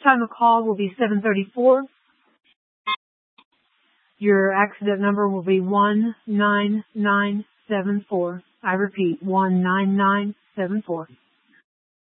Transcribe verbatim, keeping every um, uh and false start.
Time of call will be seven thirty-four. Your accident number will be one nine nine seven four. I repeat, one nine nine seven four.